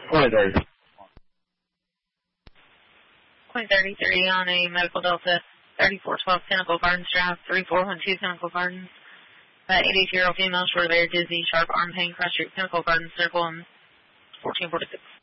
Point 30. Point 33 on a Medical Delta 3412 Pinnacle Gardens Drive, 3412 Pinnacle Gardens. 82-year-old female, short of air, dizzy, sharp arm pain, cross street, Pinnacle Gardens Circle, and 1446.